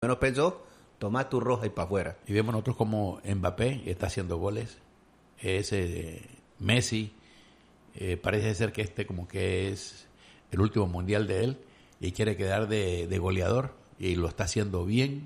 menos pensó, toma tu roja y para afuera. Y vemos nosotros como Mbappé está haciendo goles. Messi, parece ser que como que es el último mundial de él y quiere quedar de goleador y lo está haciendo bien.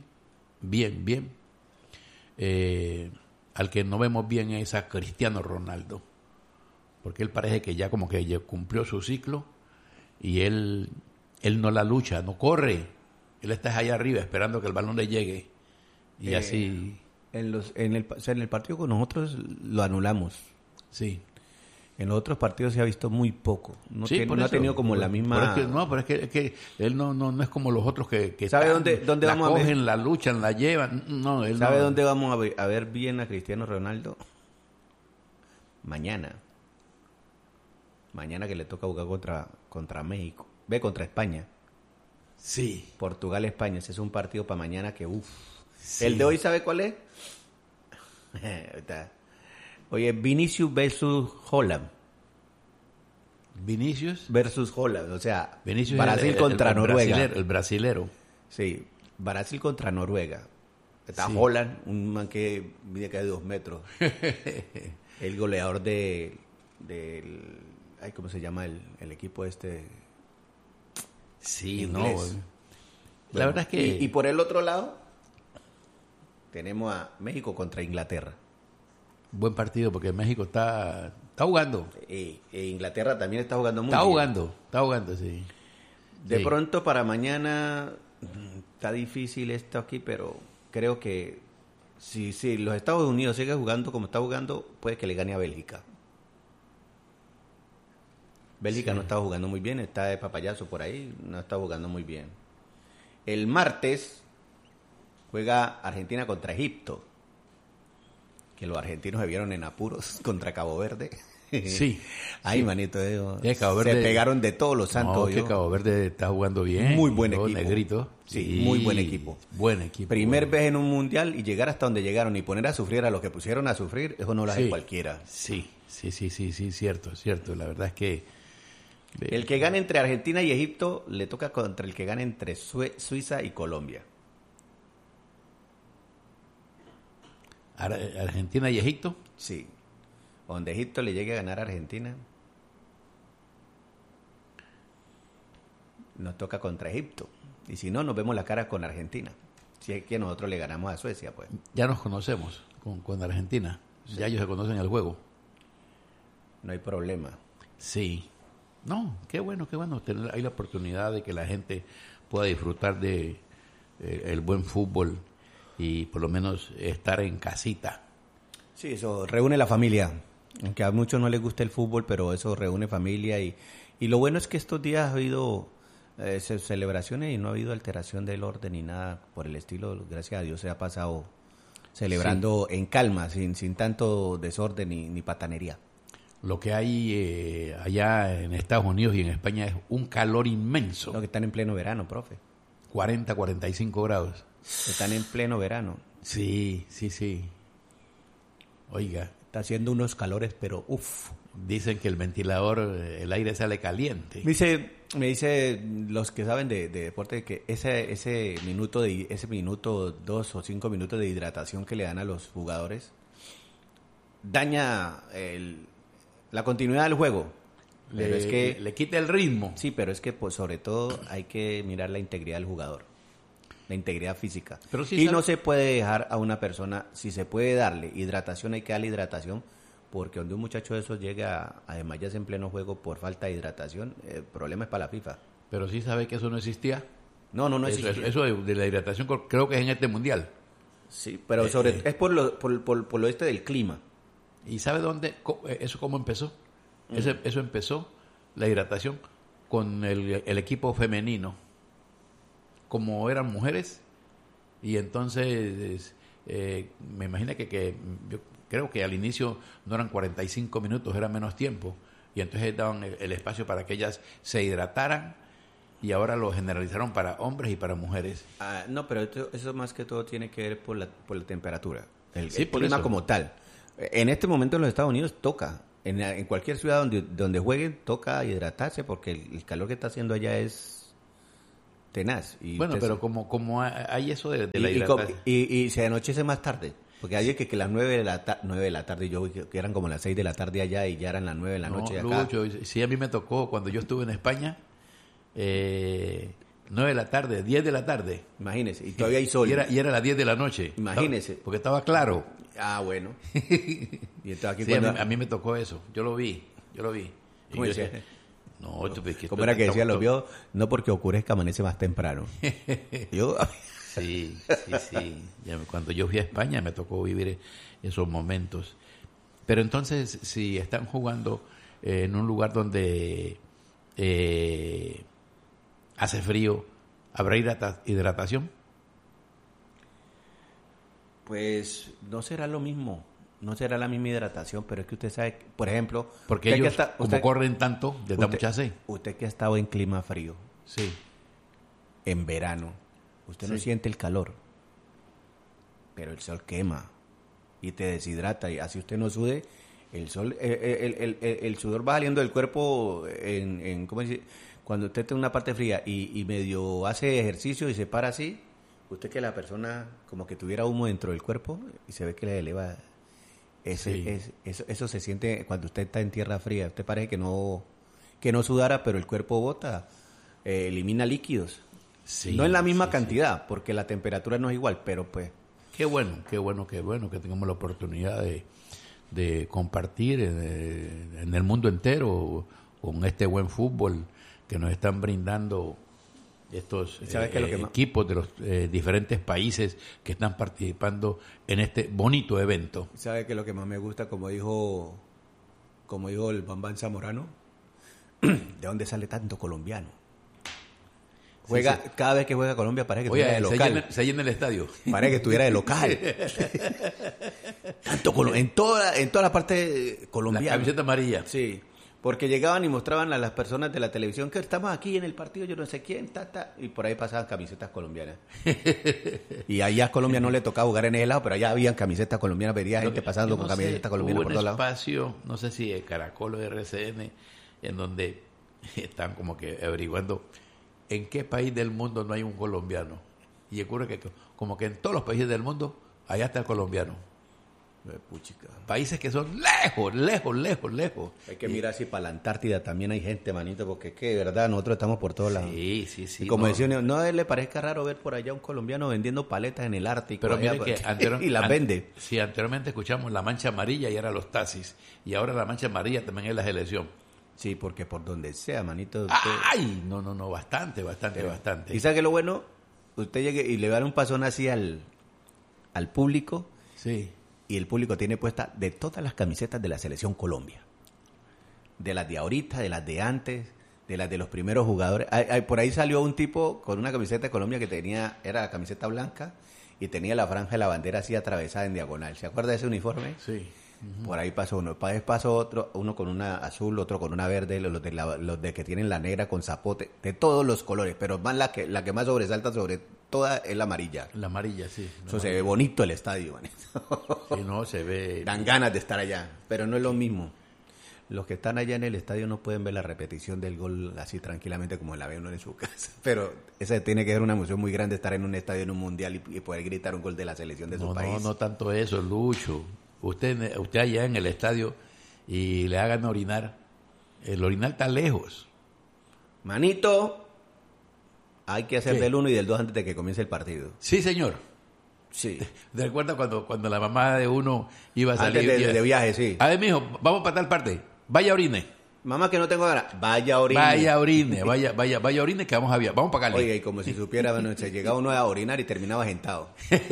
Al que no vemos bien es a Cristiano Ronaldo, porque él parece que ya como que ya cumplió su ciclo y él no la lucha, no corre, él está allá arriba esperando que el balón le llegue y así. En el partido con nosotros lo anulamos. Sí. En los otros partidos se ha visto muy poco. No ha tenido como la misma... Pero es que él no es como los otros que ¿sabe dónde vamos cogen, a ver? la luchan, la llevan. No, él ¿Sabe no. dónde vamos a ver bien a Cristiano Ronaldo? Mañana. Mañana que le toca jugar contra México. Contra España. Sí. Portugal-España. Ese es un partido para mañana que Sí. ¿El de hoy sabe cuál es? Oye, Vinicius versus Holland. Vinicius Versus Holland, o sea, Vinicius Brasil contra Noruega. El brasilero. Sí, Brasil contra Noruega. Está Sí. Holland, un man que mide casi 2 metros. El goleador del... Ay, ¿cómo se llama el equipo este? Sí, Inglés. no. La verdad es que... Y por el otro lado, tenemos a México contra Inglaterra. Buen partido porque México está jugando. E Inglaterra también está jugando muy Está bien. jugando, sí. De Sí. pronto para mañana está difícil esto aquí, pero creo que si los Estados Unidos sigue jugando como está jugando, puede que le gane a Bélgica. Bélgica Sí. no está jugando muy bien, está de papayazo por ahí, no está jugando muy bien. El martes juega Argentina contra Egipto, que los argentinos se vieron en apuros contra Cabo Verde. Sí. Ay, Sí. manito, Cabo Verde, se pegaron de todos los santos. No, que Cabo Verde está jugando bien. Muy buen Los equipo. negritos. Sí, muy buen equipo. Buen equipo. Primer vez en un mundial y llegar hasta donde llegaron y poner a sufrir a los que pusieron a sufrir, eso no lo hace Sí. cualquiera. Sí, cierto. La verdad es que... El que gane entre Argentina y Egipto le toca contra el que gane entre Suiza y Colombia. Argentina y Egipto. Sí. Donde Egipto le llegue a ganar a Argentina, nos toca contra Egipto. Y si no, nos vemos la cara con Argentina. Si es que nosotros le ganamos a Suecia, pues. Ya nos conocemos con Argentina. Sí. Ya ellos se conocen el juego. No hay problema. Sí. No, qué bueno tener ahí la oportunidad de que la gente pueda disfrutar de el buen fútbol y por lo menos estar en casita. Sí, eso reúne la familia. Aunque a muchos no les gusta el fútbol, pero eso reúne familia. Y lo bueno es que estos días ha habido celebraciones y no ha habido alteración del orden ni nada por el estilo. Gracias a Dios se ha pasado celebrando en calma, sin tanto desorden ni patanería. Lo que hay allá en Estados Unidos y en España es un calor inmenso. Lo que están en pleno verano, profe. 40, 45 grados. Están en pleno verano. Sí. Oiga. Está haciendo unos calores, pero uff. Dicen que el ventilador, el aire sale caliente. Me dice los que saben de deporte que ese minuto, 2 o 5 minutos de hidratación que le dan a los jugadores daña la continuidad del juego. Pero es que le quita el ritmo. Sí, pero es que pues, sobre todo hay que mirar la integridad del jugador, la integridad física. Pero sí, y no se puede dejar a una persona, si se puede darle hidratación, hay que darle hidratación, porque donde un muchacho de esos llega a desmayarse en pleno juego por falta de hidratación, el problema es para la FIFA. Pero sí sabe que eso no existía. No existía. Eso de la hidratación creo que es en este mundial. Sí, pero es por lo del clima. ¿Y sabe dónde? ¿Eso cómo empezó? Eso empezó, la hidratación, con el equipo femenino. Como eran mujeres, y entonces me imagino que yo creo que al inicio no eran 45 minutos, era menos tiempo, y entonces daban el espacio para que ellas se hidrataran, y ahora lo generalizaron para hombres y para mujeres. No, pero eso más que todo tiene que ver por la temperatura, el por clima eso. como tal. En este momento en los Estados Unidos toca, en cualquier ciudad donde jueguen, toca hidratarse porque el calor que está haciendo allá es tenaz. Y bueno, pero como hay eso de la hidratación. Y se anochece más tarde. Porque ayer que las 9 de la tarde, yo vi que eran como las 6 de la tarde allá y ya eran las 9 de la noche acá. Lucho, sí, a mí me tocó cuando yo estuve en España, 9 de la tarde, 10 de la tarde. Imagínese, y todavía hay sol. Y era las 10 de la noche. Imagínese. Porque estaba claro. Ah, bueno. Y entonces aquí sí, a mí me tocó eso. Yo lo vi. ¿Cómo decía? No, ¿Cómo era que decía? Lo vio, no porque oscurezca, amanece más temprano. Yo... Sí. Cuando yo fui a España me tocó vivir esos momentos. Pero entonces, si están jugando en un lugar donde hace frío, ¿habrá hidratación? Pues no será lo mismo. No será la misma hidratación, pero es que usted sabe, por ejemplo... Porque ellos, como corren tanto, les da mucha sed. Usted que ha estado en clima frío, sí, en verano, usted no siente el calor, pero el sol quema y te deshidrata, y así usted no sude, el sol, el sudor va saliendo del cuerpo ¿cómo decir? Cuando usted tiene una parte fría y medio hace ejercicio y se para así, usted que la persona como que tuviera humo dentro del cuerpo y se ve que le eleva... Eso se siente cuando usted está en tierra fría. Usted parece que no sudara, pero el cuerpo bota, elimina líquidos. Sí, no en la misma cantidad, porque la temperatura no es igual, pero pues... Qué bueno que tengamos la oportunidad de compartir en el mundo entero con este buen fútbol que nos están brindando estos equipos de los diferentes países que están participando en este bonito evento. ¿Sabe qué es lo que más me gusta? Como dijo el Bambán Zamorano, ¿de dónde sale tanto colombiano? Juega, sí. Cada vez que juega Colombia parece que estuviera de local. Se llena el estadio. Parece que estuviera de local. Tanto en toda la parte colombiana. La camiseta amarilla. Sí. Porque llegaban y mostraban a las personas de la televisión que estamos aquí en el partido, yo no sé quién, y por ahí pasaban camisetas colombianas. Y allá a Colombia no le tocaba jugar en ese lado, pero allá habían camisetas colombianas, veía gente pasando con camisetas colombianas por todos lados. Hubo un espacio, no sé si de Caracol o de RCN, en donde están como que averiguando en qué país del mundo no hay un colombiano. Y ocurre que como que en todos los países del mundo, allá está el colombiano. Puchica. Países que son lejos. Hay que mirar si para la Antártida también hay gente, manito, porque es que de verdad nosotros estamos por todos lados. Sí. Y como decía, no le parezca raro ver por allá un colombiano vendiendo paletas en el Ártico. Pero mire que y las vende. Sí, anteriormente escuchamos la mancha amarilla y era los taxis. Y ahora la mancha amarilla también es la selección. Sí, porque por donde sea, manito. ¡Ay! No, bastante. ¿Y sabe qué es lo bueno? Usted llegue y le da un pasón así al público. Sí. Y el público tiene puesta de todas las camisetas de la Selección Colombia. De las de ahorita, de las de antes, de las de los primeros jugadores. Por ahí salió un tipo con una camiseta de Colombia que era la camiseta blanca y tenía la franja de la bandera así atravesada en diagonal. ¿Se acuerda de ese uniforme? Sí. Uh-huh. Por ahí pasó uno. Después pasó otro, uno con una azul, otro con una verde, los de que tienen la negra con zapote, de todos los colores, pero más la que más sobresalta sobre toda es la amarilla. La amarilla, sí. Eso se ve bonito el estadio, manito. Sí, no, se ve... Dan ganas de estar allá, pero no es lo mismo. Los que están allá en el estadio no pueden ver la repetición del gol así tranquilamente como la ve uno en su casa. Pero esa tiene que ser una emoción muy grande estar en un estadio en un mundial y poder gritar un gol de la selección de su país. No tanto eso, Lucho. Usted allá en el estadio y le hagan orinar. El orinal está lejos. Manito, hay que hacer del 1 y del 2 antes de que comience el partido. Sí, señor. Sí. ¿Te acuerdas cuando la mamá de uno iba a salir? Antes de viaje, sí. A ver, mijo, vamos para tal parte. Vaya orine. Mamá, que no tengo ganas. Vaya orine. Vaya orine que vamos para Cali. Oiga, y como si supiera, bueno, se llegaba uno a orinar y terminaba sentado.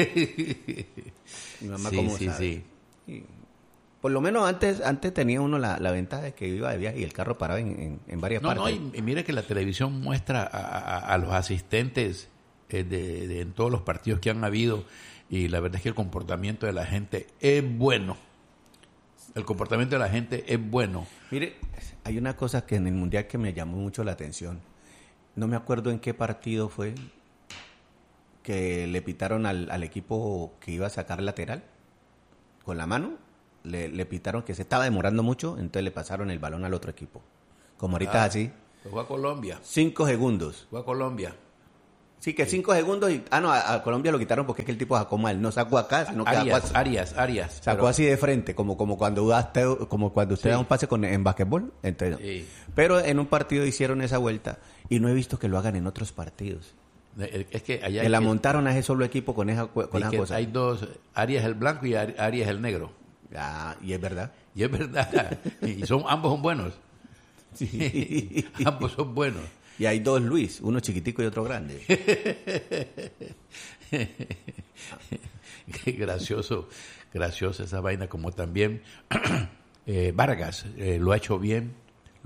Mi mamá, ¿cómo sabe? Sí. Y por lo menos antes tenía uno la ventaja de que iba de viaje y el carro paraba en varias partes. Y mire que la televisión muestra a los asistentes en todos los partidos que han habido, y la verdad es que el comportamiento de la gente es bueno. El comportamiento de la gente es bueno. Mire, hay una cosa que en el Mundial que me llamó mucho la atención. No me acuerdo en qué partido fue que le pitaron al equipo que iba a sacar lateral con la mano. Le pitaron que se estaba demorando mucho, entonces le pasaron el balón al otro equipo. Como ahorita así. Fue a Colombia. 5 segundos. Fue a Colombia. Sí, que 5 segundos y... Ah, no, a Colombia lo quitaron porque es que el tipo sacó mal. No sacó acá, sino que Arias. sacó pero- así de frente, como cuando usted da un pase en basquetbol. Entonces, Sí. pero en un partido hicieron esa vuelta y no he visto que lo hagan en otros partidos. Es que allá Que la montaron a ese solo equipo con esa que cosa. hay dos, Arias el blanco y Arias el negro. Ah, y es verdad. Y es verdad. Y ambos son buenos. Sí. Ambos son buenos. Y hay 2 Luis, uno chiquitico y otro grande. Qué graciosa esa vaina, como también Vargas lo ha hecho bien,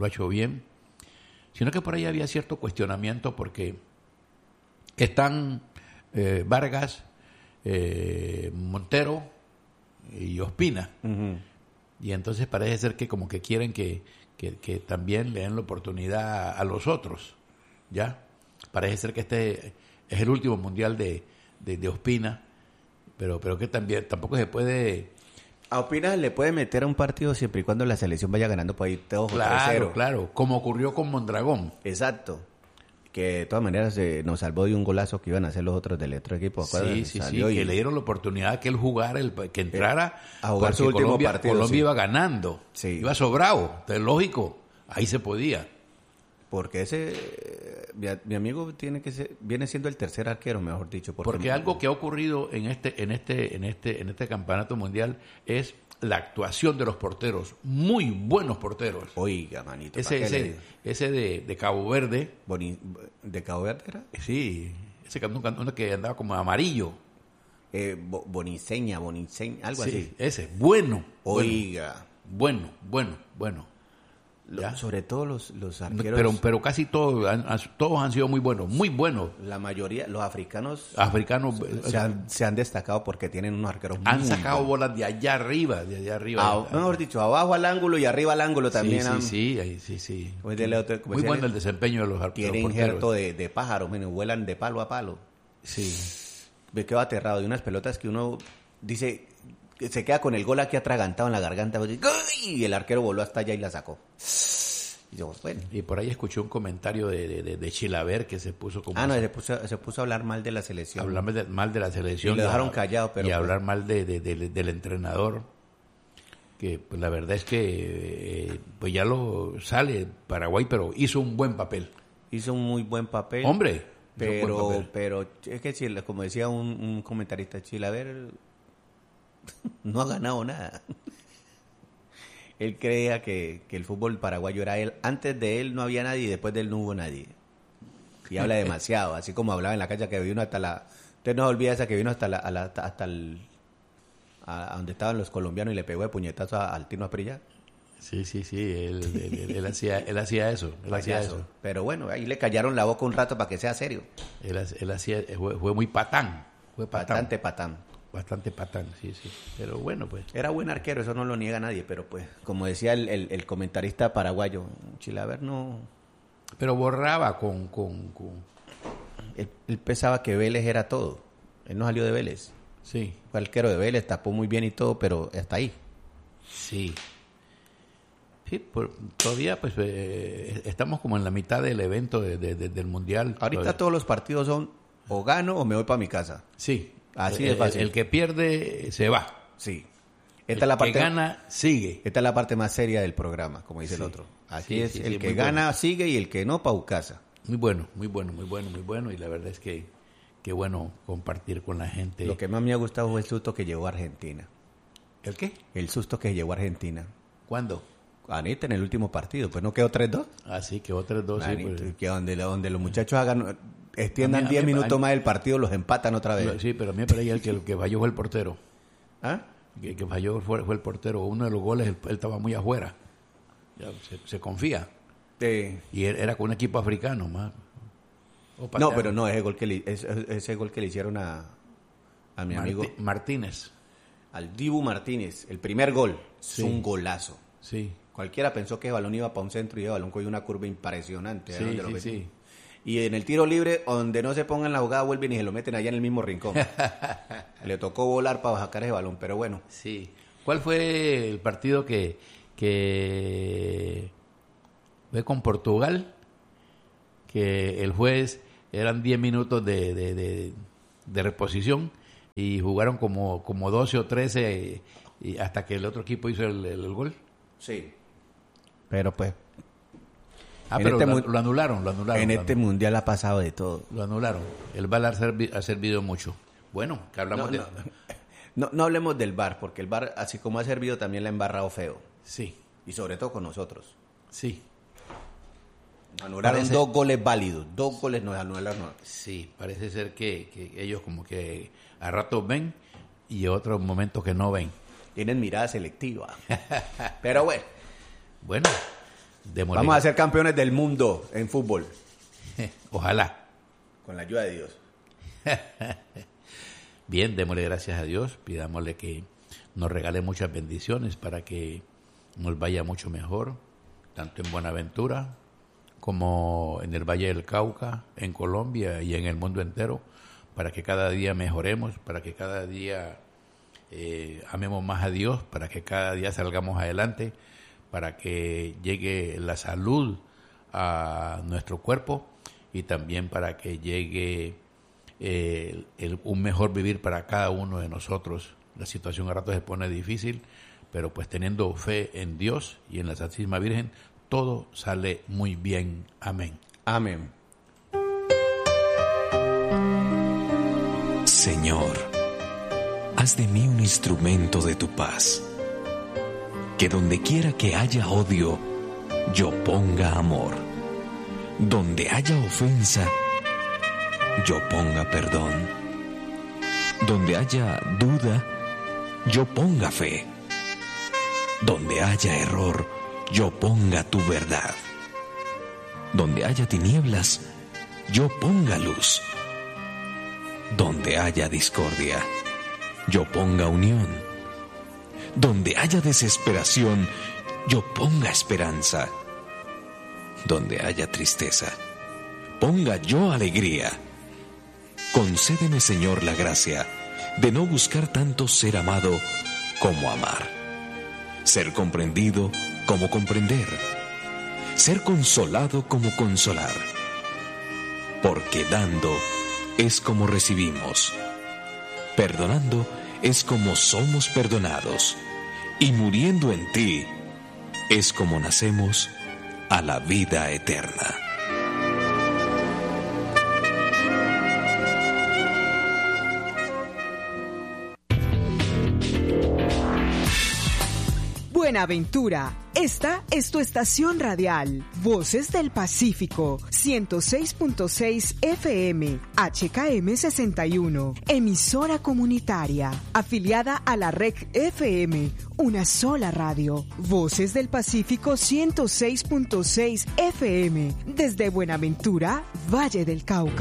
sino que por ahí había cierto cuestionamiento porque están Vargas, Montero y Ospina, y entonces parece ser que como que quieren que también le den la oportunidad a los otros, ¿ya? Parece ser que este es el último mundial de Ospina, pero que también tampoco se puede... A Ospina le puede meter a un partido siempre y cuando la selección vaya ganando por ahí 2 o 3-0. Claro, como ocurrió con Mondragón. Exacto. Que de todas maneras nos salvó de un golazo que iban a hacer los otros del otro equipo. Sí, que le dieron la oportunidad que él jugara, que entrara a jugar su porque último partido. Colombia sí. iba ganando, Sí. iba sobrado, entonces lógico, ahí se podía. Porque mi amigo viene siendo el tercer arquero, mejor dicho. Porque algo que ha ocurrido en este campeonato mundial es la actuación de los porteros, muy buenos porteros. Oiga, manito. Ese de Cabo Verde, ¿De Cabo Verde era? sí, ese uno que andaba como amarillo. Boniceña, algo Sí, así. ese, bueno. Oiga. Bueno. ¿Ya? Sobre todo los arqueros. Pero casi todos han sido muy buenos. La mayoría, los africanos Africanos se han destacado porque tienen unos arqueros han muy sacado buenos. bolas de allá arriba. Mejor dicho, abajo al ángulo y arriba al ángulo también. Sí. Pues Muy bueno el desempeño de los arqueros. Tienen injerto de pájaros, vuelan de palo a palo. Sí. Me quedo aterrado de unas pelotas que uno dice, que se queda con el gol aquí atragantado en la garganta, y el arquero voló hasta allá y la sacó. Y yo, bueno. Y por ahí escuché un comentario de Chilaver que se puso como... Se puso a hablar mal de la selección. Hablar mal de la selección. Y lo dejaron callado, pero... Y hablar mal del entrenador. Que pues, la verdad es que pues ya lo sale Paraguay, pero hizo un buen papel. Hizo un muy buen papel. Hombre, pero es que Chile, como decía un comentarista, Chilaver no ha ganado nada. Él creía que el fútbol paraguayo era él. Antes de él no había nadie y después de él no hubo nadie. Y habla demasiado, así como hablaba en la calle que vino hasta la... Usted no olvida esa que vino hasta a donde estaban los colombianos y le pegó de puñetazo al Tino Asprilla. Sí, él hacía eso. Pero bueno, ahí le callaron la boca un rato para que sea serio. Él hacía, fue muy patán. Bastante patán. Bastante patán, sí. Pero bueno, pues. Era buen arquero, eso no lo niega nadie, pero pues, como decía el comentarista paraguayo, Chilaver no... Pero borraba con... Él pensaba que Vélez era todo. Él no salió de Vélez. Sí. Fue arquero de Vélez, tapó muy bien y todo, pero hasta ahí. Sí. Sí, todavía pues estamos como en la mitad del evento del Mundial. Ahorita todavía. todos los partidos son o gano o me voy para mi casa. Sí. Así de fácil. El que pierde se va. Sí. El que gana sigue. Esta es la parte más seria del programa, como dice el otro. Así es, el que gana bueno. sigue y el que no, pa' casa. Muy bueno. Y la verdad es que qué bueno compartir con la gente. Lo que más me ha gustado fue el susto que llevó a Argentina. ¿El qué? El susto que llevó a Argentina. ¿Cuándo? Anita, en el último partido, pues no quedó 3-2. Ah, sí, quedó 3-2. Manito, Sí, pues. que donde los muchachos extiendan 10 a mí- minutos más del partido, los empatan otra vez. Sí, pero a mí me parece que el que falló fue el portero. ¿Ah? Que falló fue el portero. Uno de los goles, él estaba muy afuera. Ya, se confía. Y era con un equipo africano más. No, pero no, ese gol que le hicieron a mi amigo Martínez. al Dibu Martínez, el primer gol, Sí. es un golazo. Sí. Cualquiera pensó que el balón iba para un centro y el balón cogió una curva impresionante. Sí. Y en el tiro libre, donde no se pongan la jugada, vuelven y se lo meten allá en el mismo rincón. Le tocó volar para sacar ese balón, pero bueno. Sí. ¿Cuál fue el partido que fue con Portugal? Que el juez eran 10 minutos de reposición y jugaron como 12 o 13 y hasta que el otro equipo hizo el gol. Sí. Pero pues... pero lo anularon. En este mundial ha pasado de todo. Lo anularon. El VAR ha servido mucho. Bueno, que hablamos No hablemos del VAR, porque el VAR, así como ha servido, también la ha embarrado feo. Sí. Y sobre todo con nosotros. Sí. Anularon 2 goles válidos. 2 goles nos anularon. Sí, parece ser que ellos como que a ratos ven y a otros momentos que no ven. Tienen mirada selectiva. Pero bueno. Bueno. Vamos a ser campeones del mundo en fútbol. Ojalá. Con la ayuda de Dios. Bien, démosle gracias a Dios. Pidámosle que nos regale muchas bendiciones para que nos vaya mucho mejor, tanto en Buenaventura como en el Valle del Cauca, en Colombia y en el mundo entero, para que cada día mejoremos, para que cada día amemos más a Dios, para que cada día salgamos adelante, para que llegue la salud a nuestro cuerpo y también para que llegue un mejor vivir para cada uno de nosotros. La situación a ratos se pone difícil, pero pues teniendo fe en Dios y en la Santísima Virgen, todo sale muy bien. Amén. Amén. Señor, haz de mí un instrumento de tu paz. Que donde quiera que haya odio, yo ponga amor. Donde haya ofensa, yo ponga perdón. Donde haya duda, yo ponga fe. Donde haya error, yo ponga tu verdad. Donde haya tinieblas, yo ponga luz. Donde haya discordia, yo ponga unión. Donde haya desesperación, yo ponga esperanza. Donde haya tristeza, ponga yo alegría. Concédeme, Señor, la gracia de no buscar tanto ser amado como amar. Ser comprendido como comprender. Ser consolado como consolar. Porque dando es como recibimos. Perdonando es como somos perdonados. Y muriendo en ti es como nacemos a la vida eterna. Buenaventura, esta es tu estación radial, Voces del Pacífico, 106.6 FM, HKM 61, emisora comunitaria, afiliada a la Red FM, una sola radio, Voces del Pacífico 106.6 FM, desde Buenaventura, Valle del Cauca.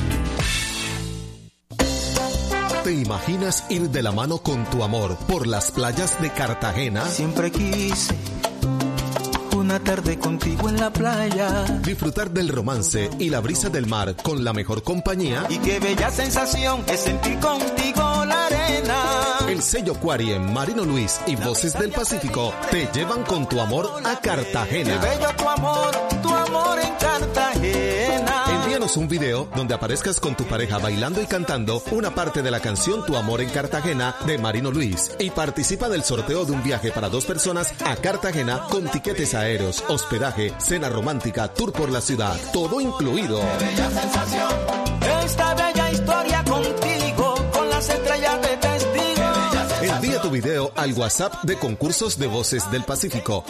¿Te imaginas ir de la mano con tu amor por las playas de Cartagena? Siempre quise una tarde contigo en la playa. Disfrutar del romance y la brisa del mar con la mejor compañía. Y qué bella sensación es sentir contigo la arena. El sello Quariem, Marino Luis y Voces del Pacífico te llevan con tu amor a Cartagena. Qué bello tu amor en Cartagena. Envíanos un video donde aparezcas con tu pareja bailando y cantando una parte de la canción Tu amor en Cartagena de Marino Luis y participa del sorteo de un viaje para 2 personas a Cartagena con tiquetes aéreos, hospedaje, cena romántica, tour por la ciudad, todo incluido. Qué bella sensación, esta bella historia contigo, con las estrellas de testigo. Envía tu video al WhatsApp de Concursos de Voces del Pacífico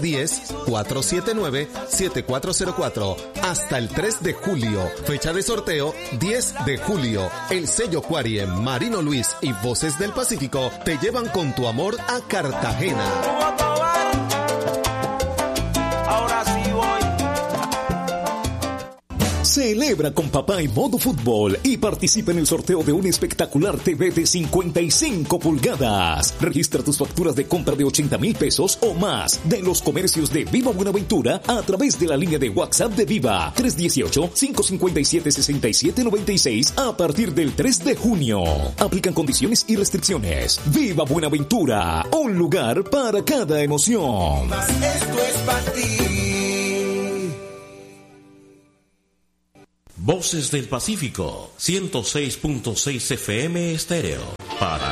310-479-7404 hasta el 3 de julio. Fecha de sorteo 10 de julio. El sello Quariem, Marino Luis y Voces del Pacífico te llevan con tu amor a Cartagena. Ahora sí voy. Celebra con papá en modo fútbol y participa en el sorteo de un espectacular TV de 55 pulgadas. Registra tus facturas de compra de 80,000 pesos o más de los comercios de Viva Buenaventura a través de la línea de WhatsApp de Viva 318-557-6796 a partir del 3 de junio. Aplican condiciones y restricciones. Viva Buenaventura, un lugar para cada emoción. Esto es para ti. Voces del Pacífico, 106.6 FM estéreo. Para